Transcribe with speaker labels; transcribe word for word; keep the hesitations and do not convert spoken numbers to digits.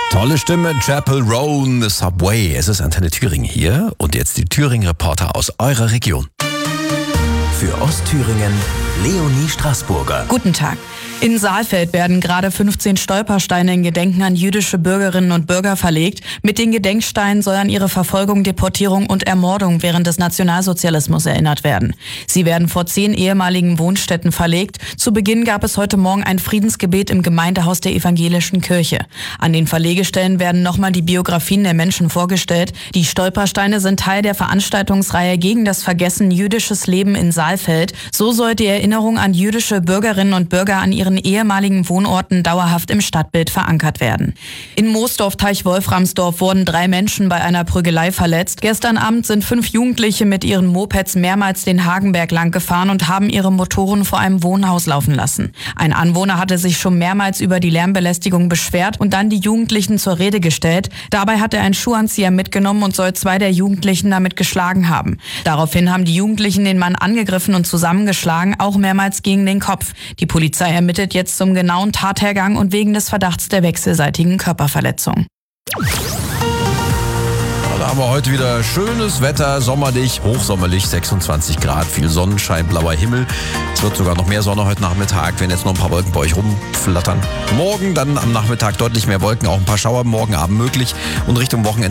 Speaker 1: Tolle Stimme, Chapel Roan, The Subway. Es ist Antenne Thüringen hier und jetzt die Thüringen-Reporter aus eurer Region.
Speaker 2: Für Ostthüringen, Leonie Straßburger.
Speaker 3: Guten Tag. In Saalfeld werden gerade fünfzehn Stolpersteine in Gedenken an jüdische Bürgerinnen und Bürger verlegt. Mit den Gedenksteinen soll an ihre Verfolgung, Deportierung und Ermordung während des Nationalsozialismus erinnert werden. Sie werden vor zehn ehemaligen Wohnstätten verlegt. Zu Beginn gab es heute Morgen ein Friedensgebet im Gemeindehaus der Evangelischen Kirche. An den Verlegestellen werden nochmal die Biografien der Menschen vorgestellt. Die Stolpersteine sind Teil der Veranstaltungsreihe gegen das Vergessen jüdisches Leben in Saalfeld. So soll die Erinnerung an jüdische Bürgerinnen und Bürger an ihre ehemaligen Wohnorten dauerhaft im Stadtbild verankert werden. In Moosdorf-Teich-Wolframsdorf wurden drei Menschen bei einer Prügelei verletzt. Gestern Abend sind fünf Jugendliche mit ihren Mopeds mehrmals den Hagenberg lang gefahren und haben ihre Motoren vor einem Wohnhaus laufen lassen. Ein Anwohner hatte sich schon mehrmals über die Lärmbelästigung beschwert und dann die Jugendlichen zur Rede gestellt. Dabei hat er einen Schuhanzieher mitgenommen und soll zwei der Jugendlichen damit geschlagen haben. Daraufhin haben die Jugendlichen den Mann angegriffen und zusammengeschlagen, auch mehrmals gegen den Kopf. Die Polizei ermittelt jetzt zum genauen Tathergang und wegen des Verdachts der wechselseitigen Körperverletzung.
Speaker 1: Da haben wir heute wieder schönes Wetter, sommerlich, hochsommerlich, sechsundzwanzig Grad, viel Sonnenschein, blauer Himmel. Es wird sogar noch mehr Sonne heute Nachmittag, wenn jetzt noch ein paar Wolken bei euch rumflattern. Morgen dann am Nachmittag deutlich mehr Wolken, auch ein paar Schauer morgen Abend möglich und Richtung Wochenende